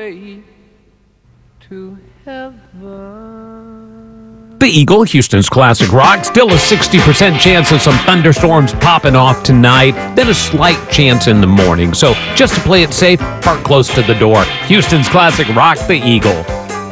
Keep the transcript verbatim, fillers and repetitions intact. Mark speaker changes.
Speaker 1: way to heaven.
Speaker 2: The Eagle, Houston's classic rock. Still a sixty percent chance of some thunderstorms popping off tonight. Then a slight chance in the morning. So just to play it safe, park close to the door. Houston's classic rock, The Eagle.